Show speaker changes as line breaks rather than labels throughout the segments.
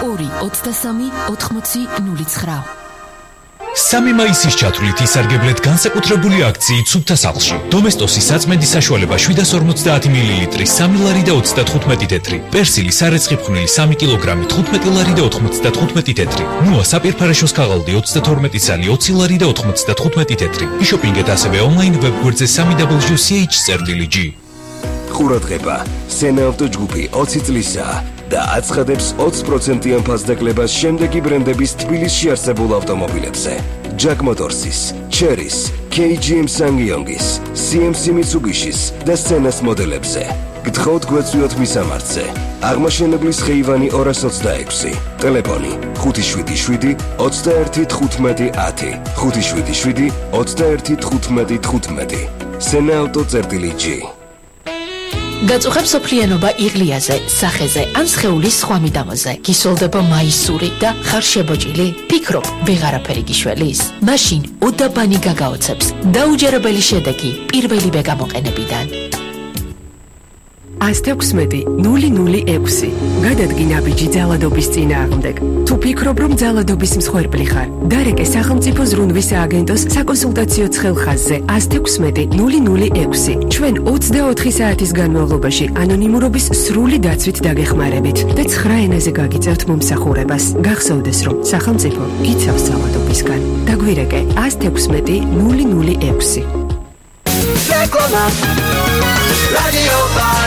223
3 მაისის ჩათვლით ისარგებლეთ განსაკუთრებული აქციით სუფთა სახლში. დომესტოსის საწმენდის საშუალება 750 მილილიტრი 3 ლარი და 35 თეთრი. პერსილი სარეცხი ფხვნილი 3 კილოგრამი 15 ლარი და 95 თეთრი. ნუა საპირფარეშოს ქაღალდი 32 წალი 20 ლარი და 95 თეთრი. იშოპინგეთ ასევე ონლაინ ვებგვერდზე www.ch.gr.
ყურადღება, სენაავტო ჯგუფი 20 წლისაა და აცხადებს 20%-იან ფასდაკლებას შემდეგი ბრენდების თბილისში არსებულ ავტომობილებზე. Jack Motors-ის, Chery-ის, KGM Sangyong-ის, CMC Mitsubishi-ის და Sena-ს მოდელებზე. გთხოვთ გვეწვიოთ მისამართზე. აღმაშენებლის ხეივანი 226, ტელეფონი 577 21 15 577 21 15 15. Sena-auto.g.
გაწუხებს სოფლიანობა იღლიაზე, სახეზე ან სხეულის სხვა მიდამოზე. გისოლდება მაისური და ხარ შებოჭილი? ფიქრობ, ვეღარაფერი გიშველის? მაშინ უდაბანი გაგაოცებს. დაუჯერებელი შედეგი პირველი ბეგამოყენებიდან.
116-006 გადადგინა ბიჯი ძალადობის წინააღმდეგ. თუ ფიქრობ, რომ ძალადობის მსხვერპლი ხარ, დარეკე სახელმწიფო ზრუნვის სააგენტოს საკონსულტაციო ცხელხაზზე 116-006. ჩვენ 24 საათის განმავლობაში ანონიმურობის სრული დაცვით დაგეხმარებით და 9 ენაზე გაგიწევთ მომსახურებას. გახსოვდეს, რომ სახელმწიფო გიცავს ძალადობისგან. დაგვირეკე 116-006.
რეკლამა რადიო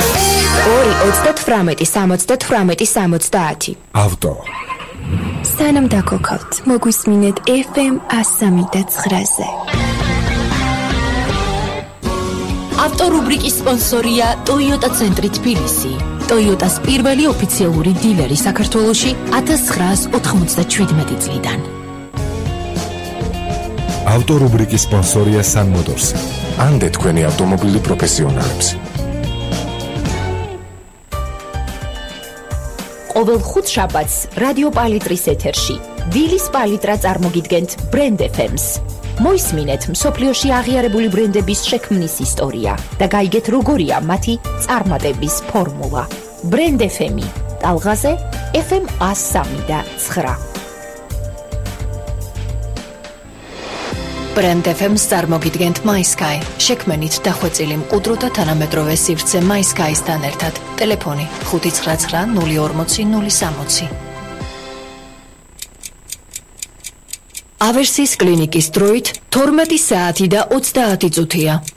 2-38-70
ავტო
სანამ დაგოქავთ მოგვისმინეთ FM 103.9-ზე
ავტორუბრიკის სპონსორია Toyota ცენტრი თბილისი. Toyota-ს პირველი ოფიციალური დილერი საქართველოში 1997 წლიდან.
ავტორუბრიკის სპონსორია Sun Motors.
ანდე თქვენი ავტომობილი პროფესიონალებს.
ყოველ ხუთშაბათს რადიო პალიტრის ეთერში დილის პალიტრა წარმოგიდგენთ ბრენდ FM-ს. მოისმინეთ მსოფლიოში აღიარებული ბრენდების შექმნის ისტორია და გაიგეთ როგორია მათი წარმატების ფორმულა. ბრენდ FM-ი ტალღაზე FM 103.9.
ბრენდ FM-ს წარმოგიდგენთ MySky. შექმნით დახვეწილი მყუდრო და თანამედროვე სივრცე MySky-სთან ერთად. ტელეფონი 599 040 060. ავერსის კლინიკის დროით 12 საათი და 30 წუთია.